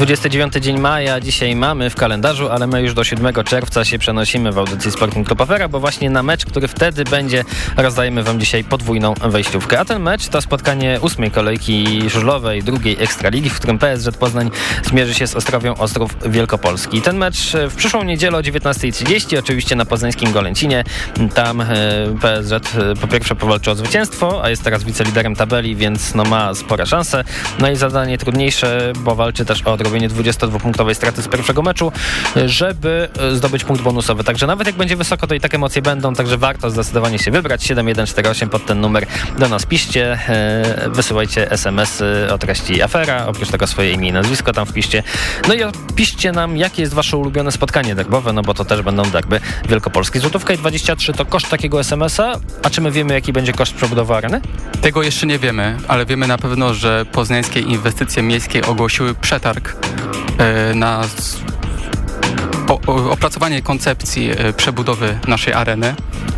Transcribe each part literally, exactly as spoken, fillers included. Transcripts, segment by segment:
dwudziesty dziewiąty dzień maja dzisiaj mamy w kalendarzu, ale my już do siódmego czerwca się przenosimy w audycji Sporting Club Afera, bo właśnie na mecz, który wtedy będzie, rozdajemy wam dzisiaj podwójną wejściówkę. A ten mecz to spotkanie ósmej kolejki żużlowej drugiej Ekstraligi, w którym P S Z Poznań zmierzy się z Ostrowią Ostrów Wielkopolski. Ten mecz w przyszłą niedzielę o dziewiętnasta trzydzieści, oczywiście na poznańskim Golęcinie. Tam P S Z po pierwsze powalczy o zwycięstwo, a jest teraz wiceliderem tabeli, więc no ma spore szanse. No i zadanie trudniejsze, bo walczy też o odrobienie dwudziestodwupunktowej straty z pierwszego meczu, żeby zdobyć punkt bonusowy. Także nawet jak będzie wysoko, to i tak emocje będą, także warto zdecydowanie się wybrać. siedem jeden cztery osiem pod ten numer do nas piszcie, wysyłajcie es em esy o treści afera, oprócz tego swoje imię i nazwisko tam wpiszcie. No i piszcie nam, jakie jest wasze ulubione spotkanie derbowe, no bo to też będą derby wielkopolskie. Złotówka i dwadzieścia trzy to koszt takiego es em esa, a czy my wiemy, jaki będzie koszt przebudowy areny? Tego jeszcze nie wiemy, ale wiemy na pewno, że poznańskie inwestycje miejskie ogłosiły przetarg yy, na o, o, opracowanie koncepcji yy, przebudowy naszej areny.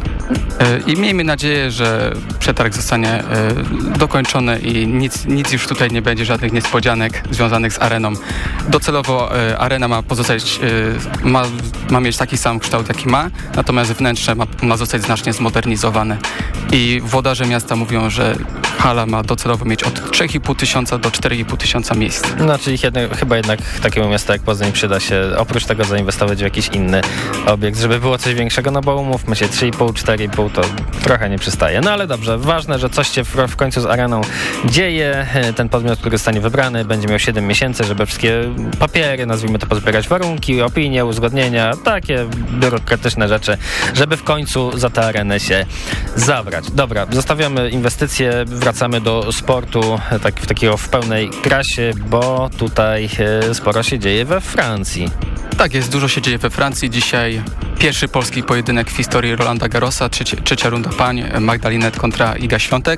I miejmy nadzieję, że przetarg zostanie dokończony i nic, nic już tutaj nie będzie, żadnych niespodzianek związanych z areną. Docelowo arena ma pozostać, ma, ma mieć taki sam kształt, jaki ma, natomiast wnętrze ma, ma zostać znacznie zmodernizowane. I włodarze miasta mówią, że hala ma docelowo mieć od trzy i pół tysiąca do cztery i pół tysiąca miejsc. No, czyli jednak, chyba jednak takiemu miastu jak Poznań przyda się oprócz tego zainwestować w jakiś inny obiekt, żeby było coś większego, no bo umówmy się, trzy i pół, cztery i pół to trochę nie przystaje. No ale dobrze, ważne, że coś się w, w końcu z areną dzieje. Ten podmiot, który zostanie wybrany, będzie miał siedem miesięcy, żeby wszystkie papiery, nazwijmy to, pozbierać, warunki, opinie, uzgodnienia, takie biurokratyczne rzeczy, żeby w końcu za tę arenę się zabrać. Dobra, zostawiamy inwestycje, wracamy do sportu tak, w takiego w pełnej krasie, bo tutaj sporo się dzieje we Francji. Tak jest, dużo się dzieje we Francji. Dzisiaj pierwszy polski pojedynek w historii Rolanda Garrosa, trzeci, trzecia runda pań, Magdalinet kontra Iga Świątek.